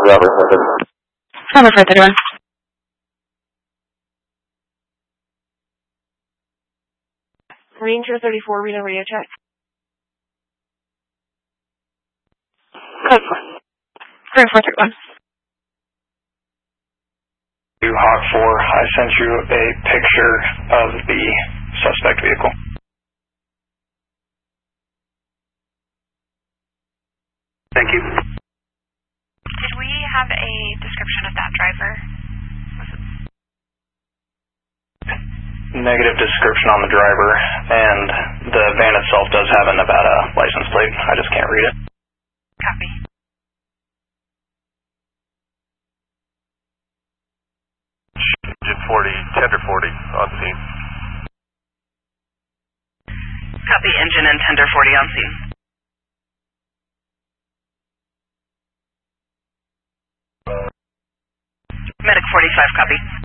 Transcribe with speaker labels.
Speaker 1: Robert 431.
Speaker 2: Robert 431.
Speaker 3: Ranger 34, Reno radio check.
Speaker 2: Code 4. 431.
Speaker 4: Hawk 4, I sent you a picture of the suspect vehicle.
Speaker 5: Thank you.
Speaker 6: Did we have a description of that driver?
Speaker 4: Negative description on the driver, and the van itself does have a Nevada license plate. I just can't read it.
Speaker 6: Copy.
Speaker 7: Engine 40, tender 40 on scene.
Speaker 6: Copy, engine and tender 40 on scene. Medic 45, copy.